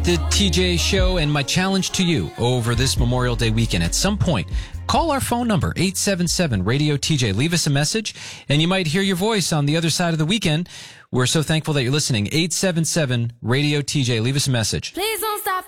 the TJ Show, and my challenge to you over this Memorial Day weekend, at some point, call our phone number, 877-RADIO-TJ. Leave us a message, and you might hear your voice on the other side of the weekend. We're so thankful that you're listening. 877-RADIO-TJ. Leave us a message. Please don't stop.